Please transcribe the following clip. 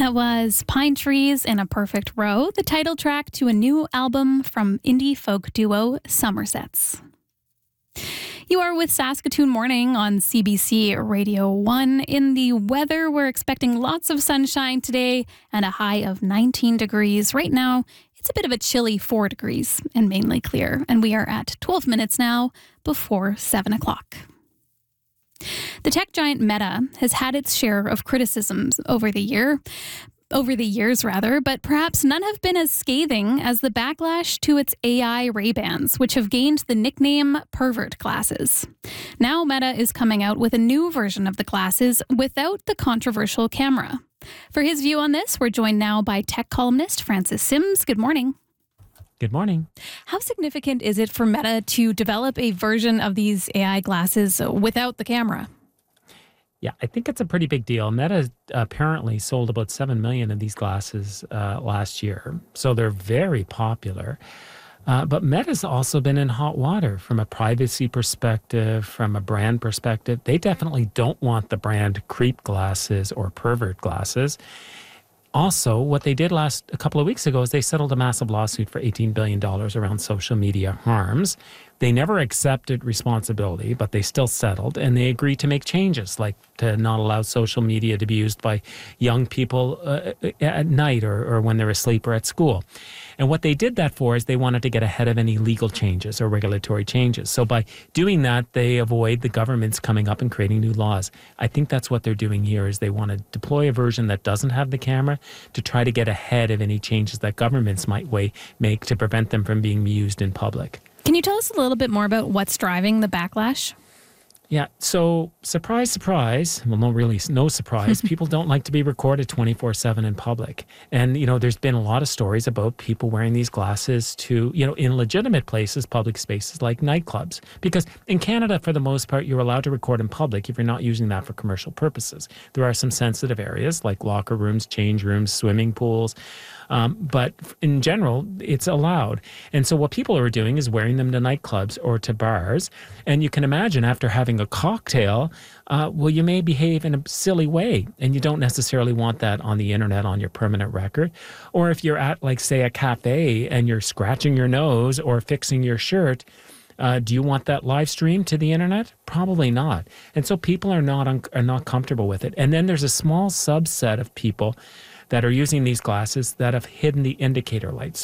That was Pine Trees in a Perfect Row, the title track to a new album from indie folk duo Somersets. You are with Saskatoon Morning on CBC Radio 1. In the weather, we're expecting lots of sunshine today and a high of 19 degrees. Right now, it's a bit of a chilly 4 degrees and mainly clear. And we are at 12 minutes now before 7 o'clock. The tech giant Meta has had its share of criticisms over the years, but perhaps none have been as scathing as the backlash to its AI Ray-Bans, which have gained the nickname pervert glasses. Now Meta is coming out with a new version of the glasses without the controversial camera. For his view on this, we're joined now by tech columnist Francis Sims. Good morning. Good morning. How significant is it for Meta to develop a version of these AI glasses without the camera? Yeah, I think it's a pretty big deal. Meta apparently sold about 7 million of these glasses last year, so they're very popular. But Meta's also been in hot water from a privacy perspective, from a brand perspective. They definitely don't want the brand creep glasses or pervert glasses. Also, what they did a couple of weeks ago is they settled a massive lawsuit for $18 billion around social media harms. They never accepted responsibility, but they still settled, and they agreed to make changes, like to not allow social media to be used by young people at night or when they're asleep or at school. And what they did that for is they wanted to get ahead of any legal changes or regulatory changes. So by doing that, they avoid the governments coming up and creating new laws. I think that's what they're doing here is they want to deploy a version that doesn't have the camera to try to get ahead of any changes that governments might make to prevent them from being used in public. Can you tell us a little bit more about what's driving the backlash? Yeah, so surprise, surprise. Well, no surprise. People don't like to be recorded 24/7 in public. And, there's been a lot of stories about people wearing these glasses to, in legitimate places, public spaces like nightclubs. Because in Canada, for the most part, you're allowed to record in public if you're not using that for commercial purposes. There are some sensitive areas like locker rooms, change rooms, swimming pools. But in general, it's allowed. And so what people are doing is wearing them to nightclubs or to bars. And you can imagine after having a cocktail, you may behave in a silly way. And you don't necessarily want that on the internet on your permanent record. Or if you're at, say, a cafe and you're scratching your nose or fixing your shirt, do you want that live stream to the internet? Probably not. And so people are not comfortable with it. And then there's a small subset of people that are using these glasses that have hidden the indicator lights.